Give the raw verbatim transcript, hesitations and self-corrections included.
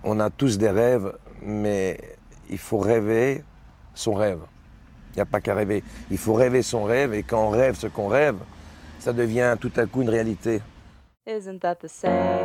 On a tous des rêves, mais il faut rêver son rêve. Il n'y a pas qu'à rêver. Il faut rêver son rêve, et quand on rêve ce qu'on rêve, ça devient tout à coup une réalité. Isn't that the same